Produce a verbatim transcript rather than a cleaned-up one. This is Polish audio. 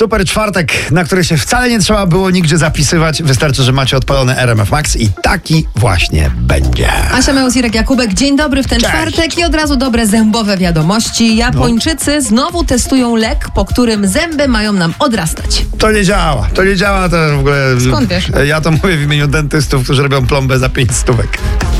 Super czwartek, na który się wcale nie trzeba było nigdzie zapisywać. Wystarczy, że macie odpalony R M F Max i taki właśnie będzie. Asia Meus, Irek Jakubek, dzień dobry w ten Cześć. czwartek i od razu dobre zębowe wiadomości. Japończycy no. znowu testują lek, po którym zęby mają nam odrastać. To nie działa, to nie działa, to w ogóle... Skąd wiesz? Ja to mówię w imieniu dentystów, którzy robią plombę za pięć stówek.